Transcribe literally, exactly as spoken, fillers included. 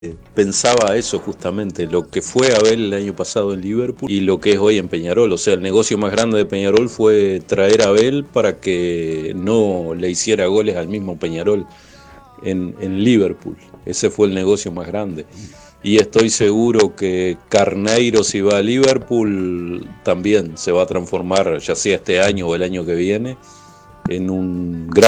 Pensaba eso justamente, lo que fue Abel el año pasado en Liverpool y lo que es hoy en Peñarol. O sea, el negocio más grande de Peñarol fue traer a Abel para que no le hiciera goles al mismo Peñarol en, en Liverpool. Ese fue el negocio más grande. Y estoy seguro que Carneiro, si va a Liverpool, también se va a transformar, ya sea este año o el año que viene, en un gran